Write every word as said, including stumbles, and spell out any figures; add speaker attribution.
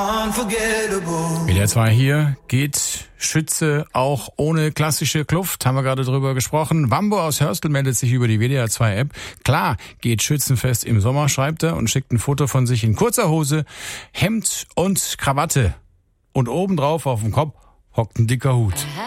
Speaker 1: W D R zwei hier geht Schütze auch ohne klassische Kluft, haben wir gerade drüber gesprochen. Wambo aus Hörstel meldet sich über die W D R zwei App. Klar geht Schützenfest im Sommer, schreibt er und schickt ein Foto von sich in kurzer Hose, Hemd und Krawatte. Und obendrauf auf dem Kopf hockt ein dicker Hut.